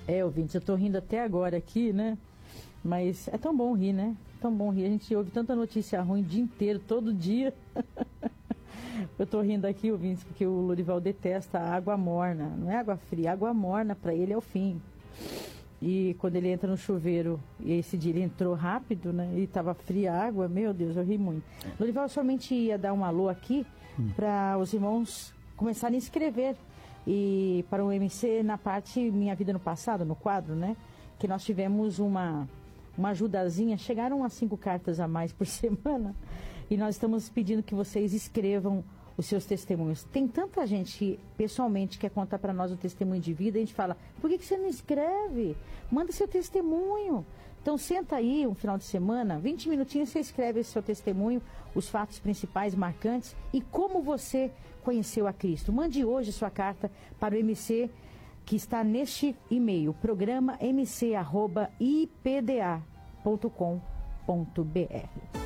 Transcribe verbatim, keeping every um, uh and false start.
É, ouvintes, eu tô rindo até agora aqui, né? Mas é tão bom rir, né? Tão bom rir. A gente ouve tanta notícia ruim o dia inteiro, todo dia. Eu tô rindo aqui, ouvintes, porque o Lorival detesta a água morna. Não é água fria, água morna para ele é o fim. E quando ele entra no chuveiro, e esse dia ele entrou rápido, né? E tava fria a água, meu Deus, eu ri muito. Lorival, eu somente ia dar um alô aqui hum. para os irmãos começarem a escrever. E para o M C na parte Minha Vida no Passado, no quadro, né? Que nós tivemos uma, uma ajudazinha, chegaram a cinco cartas a mais por semana. E nós estamos pedindo que vocês escrevam os seus testemunhos. Tem tanta gente que pessoalmente quer contar para nós o testemunho de vida, a gente fala, por que, que você não escreve? Manda seu testemunho. Então senta aí um final de semana, vinte minutinhos, você escreve esse seu testemunho, os fatos principais, marcantes e como você conheceu a Cristo. Mande hoje sua carta para o M C que está neste e-mail, programa m c arroba i p d a ponto com ponto b r.